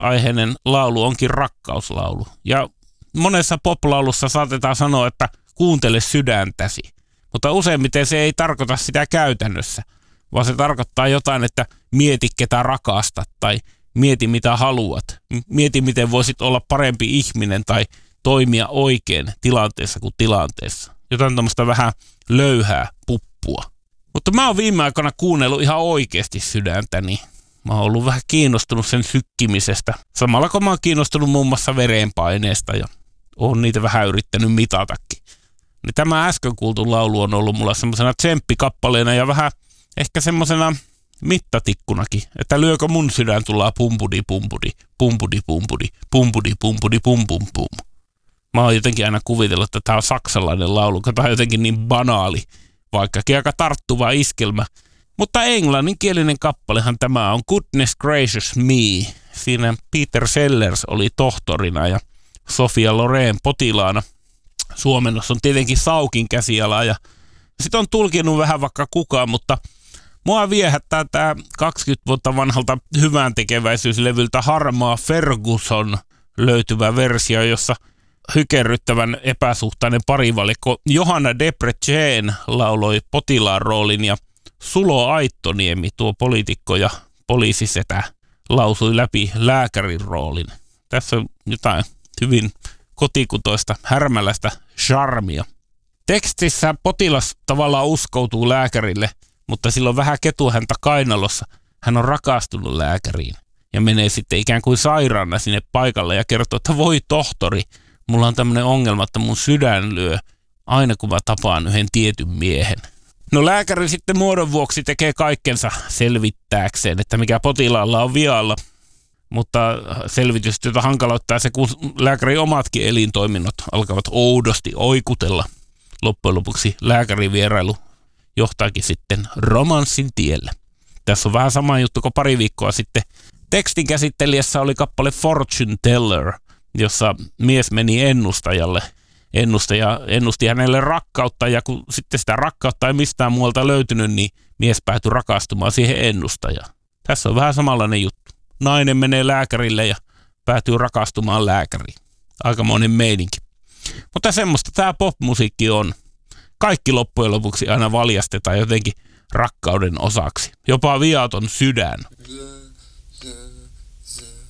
aiheinen laulu onkin rakkauslaulu. Ja monessa poplaulussa saatetaan sanoa, että kuuntele sydäntäsi. Mutta useimmiten se ei tarkoita sitä käytännössä, vaan se tarkoittaa jotain, että mieti ketä rakastat tai mieti mitä haluat. Mieti miten voisit olla parempi ihminen tai toimia oikein tilanteessa kuin tilanteessa. Jotain tämmöistä vähän löyhää puppua. Mutta mä oon viime aikoina kuunnellut ihan oikeasti sydäntäni. Mä oon ollut vähän kiinnostunut sen sykkimisestä. Samalla kun mä oon kiinnostunut muun muassa verenpaineesta ja oon niitä vähän yrittänyt mitatakin. Niin tämä äsken kuultu laulu on ollut mulla semmosena tsemppikappaleena ja vähän ehkä semmosena mittatikkunakin, että lyökö mun sydän tullaan pumpudi pumpudi, pumpudi pumpudi, pumpudi pumpudi pum pum pum. Mä oon jotenkin aina kuvitellut, että tää on saksalainen laulu, kun tää on jotenkin niin banaali, vaikkakin aika tarttuva iskelmä. Mutta englanninkielinen kappalehan tämä on Goodness Gracious Me. Siinä Peter Sellers oli tohtorina ja Sophia Loren potilaana. Suomennos on tietenkin Saukin käsiala ja sit on tulkinut vähän vaikka kukaan, mutta mua viehättää tää 20 vuotta vanhalta hyvän tekeväisyyslevyltä Harmaa Ferguson löytyvä versio, jossa hykerryttävän epäsuhtainen parivalikko Johanna Debrecen lauloi potilaan roolin ja Sulo Aittoniemi, tuo poliitikko ja poliisisetä, lausui läpi lääkärin roolin. Tässä on jotain hyvin kotikutoista, härmäläistä charmia. Tekstissä potilas tavallaan uskoutuu lääkärille, mutta sillä on vähän ketuhäntä kainalossa. Hän on rakastunut lääkäriin ja menee sitten ikään kuin sairaana sinne paikalle ja kertoo, että voi tohtori, mulla on tämmöinen ongelma, että mun sydän lyö aina kun mä tapaan yhden tietyn miehen. No lääkäri sitten muodon vuoksi tekee kaikkensa selvittääkseen, että mikä potilaalla on vialla. Mutta selvitystyötä hankaloittaa se, kun lääkärin omatkin elintoiminnot alkavat oudosti oikutella. Loppujen lopuksi lääkärivierailu johtaakin sitten romanssin tielle. Tässä on vähän sama juttu kuin pari viikkoa sitten. Tekstin käsittelijässä oli kappale Fortune Teller, jossa mies meni ennustajalle. Ennustaja ennusti hänelle rakkautta ja kun sitten sitä rakkautta ei mistään muualta löytynyt, niin mies päätyi rakastumaan siihen ennustajaan. Tässä on vähän samanlainen juttu. Nainen menee lääkärille ja päätyy rakastumaan lääkäriin. Aikamoinen meininki. Mutta semmoista tämä popmusiikki on. Kaikki loppujen lopuksi aina valjastetaan jotenkin rakkauden osaksi. Jopa viaton sydän.